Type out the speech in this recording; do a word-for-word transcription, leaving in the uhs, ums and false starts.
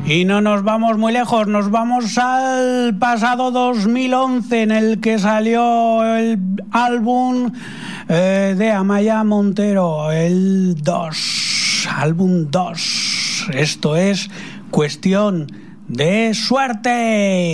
Y no nos vamos muy lejos, nos vamos al pasado dos mil once, en el que salió el álbum eh, de Amaia Montero, el dos, álbum dos. Esto es Cuestión de Suerte.